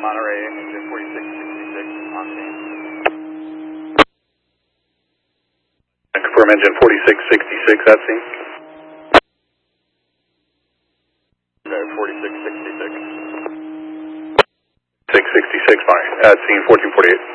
Monterey, engine 4666 on scene. Confirm engine 4666 at scene. Okay, 4666. 666, fine. At scene 1448.